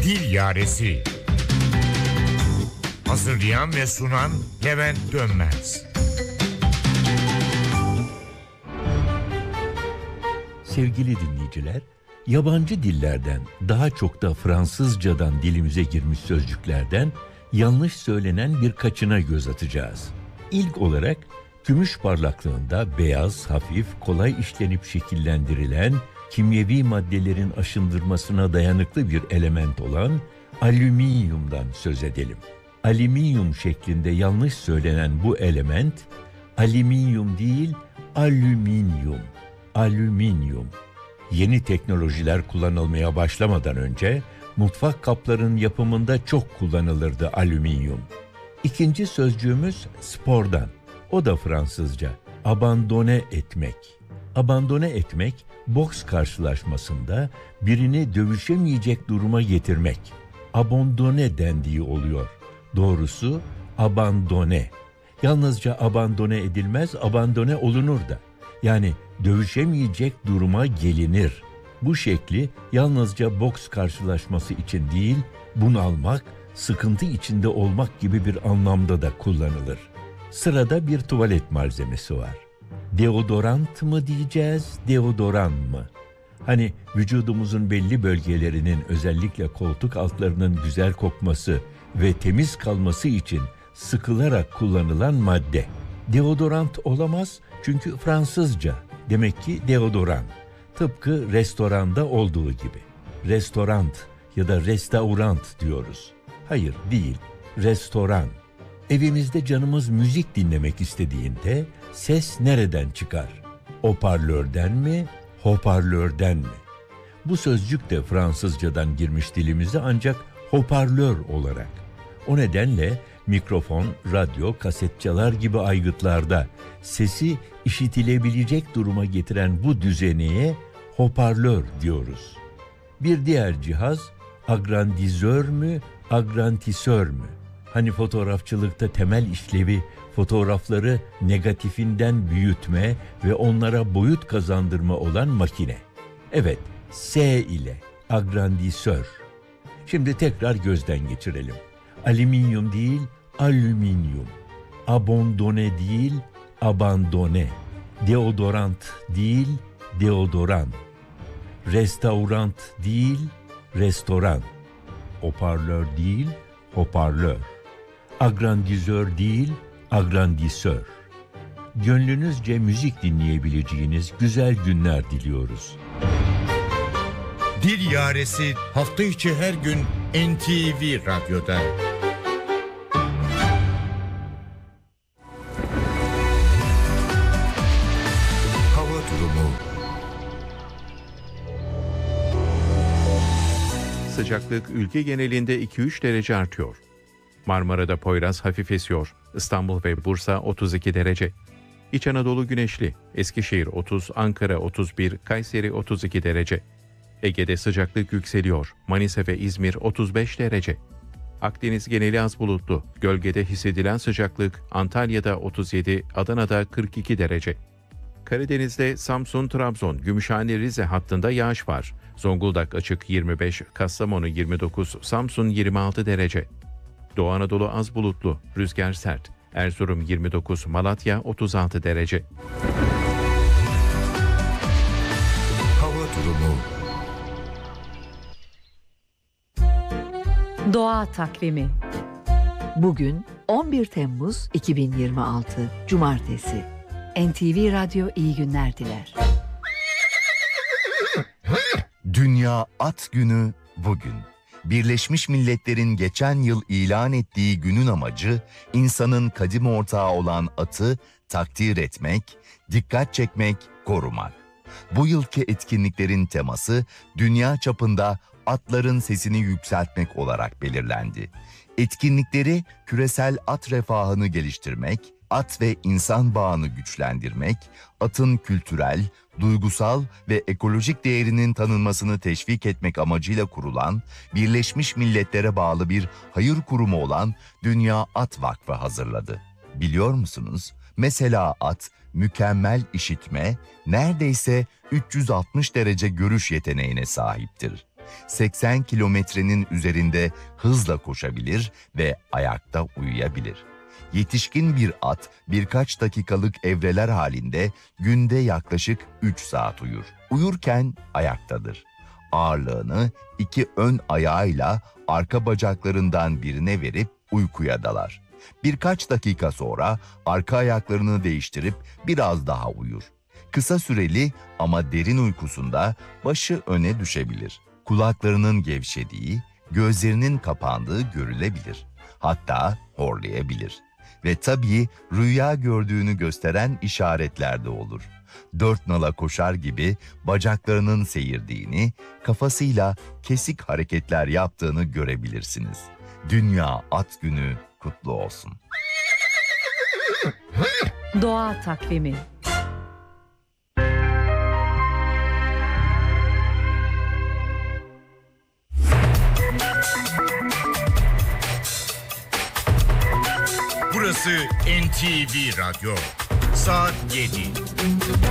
Dil Yaresi. Hazırlayan ve sunan Levent Dönmez. Sevgili dinleyiciler, yabancı dillerden, daha çok da Fransızcadan dilimize girmiş sözcüklerden yanlış söylenen birkaçına göz atacağız. İlk olarak gümüş parlaklığında beyaz, hafif, kolay işlenip şekillendirilen, kimyevi maddelerin aşındırmasına dayanıklı bir element olan alüminyumdan söz edelim. Alüminyum şeklinde yanlış söylenen bu element, alüminyum değil, alüminyum. Alüminyum. Yeni teknolojiler kullanılmaya başlamadan önce mutfak kaplarının yapımında çok kullanılırdı alüminyum. İkinci sözcüğümüz spordan. O da Fransızca. Abandone etmek. Abandone etmek, boks karşılaşmasında birini dövüşemeyecek duruma getirmek. Abandone dendiği oluyor. Doğrusu abandone. Yalnızca abandone edilmez, abandone olunur da. Yani dövüşemeyecek duruma gelinir. Bu şekli yalnızca boks karşılaşması için değil, bunalmak, sıkıntı içinde olmak gibi bir anlamda da kullanılır. Sırada bir tuvalet malzemesi var. Deodorant mı diyeceğiz, deodoran mı? Hani vücudumuzun belli bölgelerinin, özellikle koltuk altlarının güzel kokması ve temiz kalması için sıkılarak kullanılan madde. Deodorant olamaz çünkü Fransızca. Demek ki deodoran. Tıpkı restoranda olduğu gibi. Restorant ya da restaurant diyoruz. Hayır, değil. Restoran. Evimizde canımız müzik dinlemek istediğinde ses nereden çıkar? Hoparlörden mi, hoparlörden mi? Bu sözcük de Fransızcadan girmiş dilimize ancak hoparlör olarak. O nedenle mikrofon, radyo, kasetçalar gibi aygıtlarda sesi işitilebilecek duruma getiren bu düzeneye hoparlör diyoruz. Bir diğer cihaz agrandizör mü, agrantisör mü? Hani fotoğrafçılıkta temel işlevi fotoğrafları negatifinden büyütme ve onlara boyut kazandırma olan makine. Evet, S ile agrandisör. Şimdi tekrar gözden geçirelim. Alüminyum değil, alüminyum. Abandone değil, abandone. Deodorant değil, deodoran. Restorant değil, restoran. Hoparlör değil, hoparlör. Agrandizör değil, agrandisör. Gönlünüzce müzik dinleyebileceğiniz güzel günler diliyoruz. Dil Yaresi hafta içi her gün NTV Radyo'da. Hava durumu. Sıcaklık ülke genelinde 2-3 derece artıyor. Marmara'da Poyraz hafif esiyor. İstanbul ve Bursa 32 derece. İç Anadolu güneşli. Eskişehir 30, Ankara 31, Kayseri 32 derece. Ege'de sıcaklık yükseliyor. Manisa ve İzmir 35 derece. Akdeniz geneli az bulutlu. Gölgede hissedilen sıcaklık Antalya'da 37, Adana'da 42 derece. Karadeniz'de Samsun, Trabzon, Gümüşhane, Rize hattında yağış var. Zonguldak açık 25, Kastamonu 29, Samsun 26 derece. Doğu Anadolu az bulutlu, rüzgar sert. Erzurum 29, Malatya 36 derece. Hava durumu. Doğa takvimi. Bugün 11 Temmuz 2026 Cumartesi. NTV Radyo iyi günler diler. Dünya At Günü bugün. Birleşmiş Milletler'in geçen yıl ilan ettiği günün amacı, insanın kadim ortağı olan atı takdir etmek, dikkat çekmek, korumak. Bu yılki etkinliklerin teması, dünya çapında atların sesini yükseltmek olarak belirlendi. Etkinlikleri küresel at refahını geliştirmek, at ve insan bağını güçlendirmek, atın kültürel, duygusal ve ekolojik değerinin tanınmasını teşvik etmek amacıyla kurulan, Birleşmiş Milletler'e bağlı bir hayır kurumu olan Dünya At Vakfı hazırladı. Biliyor musunuz? Mesela at, mükemmel işitme, neredeyse 360 derece görüş yeteneğine sahiptir. 80 kilometrenin üzerinde hızla koşabilir ve ayakta uyuyabilir. Yetişkin bir at birkaç dakikalık evreler halinde günde yaklaşık 3 saat uyur. Uyurken ayaktadır. Ağırlığını 2 ön ayağıyla arka bacaklarından birine verip uykuya dalar. Birkaç dakika sonra arka ayaklarını değiştirip biraz daha uyur. Kısa süreli ama derin uykusunda başı öne düşebilir. Kulaklarının gevşediği, gözlerinin kapandığı görülebilir. Hatta horlayabilir. Ve tabii rüya gördüğünü gösteren işaretler de olur. 4 nala koşar gibi bacaklarının seyirdiğini, kafasıyla kesik hareketler yaptığını görebilirsiniz. Dünya At Günü kutlu olsun. Doğa takvimi. Burası NTV Radyo. Saat 7.